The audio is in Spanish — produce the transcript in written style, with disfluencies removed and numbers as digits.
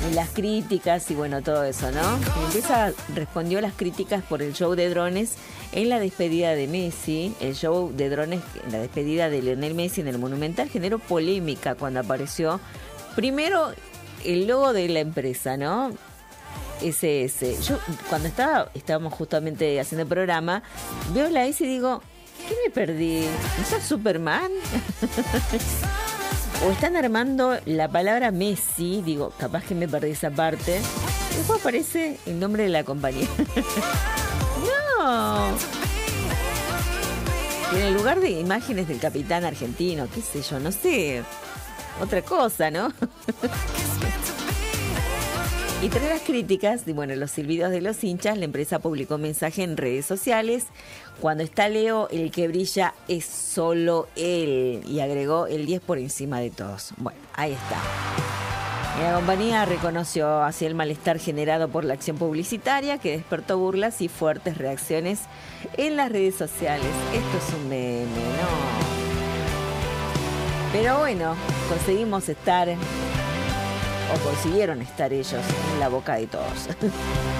Y las críticas y bueno, todo eso, ¿no? Empieza respondió a las críticas por el show de drones en la despedida de Messi. El show de drones en la despedida de Lionel Messi en el Monumental generó polémica cuando apareció primero el logo de la empresa, ¿no? SS. Yo cuando estábamos justamente haciendo el programa, veo la S y digo, ¿qué me perdí? ¿Está Superman? O están armando la palabra Messi, digo, capaz que me perdí esa parte. Después aparece el nombre de la compañía. No. Y en el lugar de imágenes del capitán argentino, qué sé yo, no sé. Otra cosa, ¿no? Y tras las críticas, y bueno, los silbidos de los hinchas, la empresa publicó un mensaje en redes sociales. Cuando está Leo, el que brilla es solo él. Y agregó el 10 por encima de todos. Bueno, ahí está. Y la compañía reconoció así el malestar generado por la acción publicitaria, que despertó burlas y fuertes reacciones en las redes sociales. Esto es un meme, ¿no? Pero bueno, conseguimos estar... o consiguieron estar ellos en la boca de todos.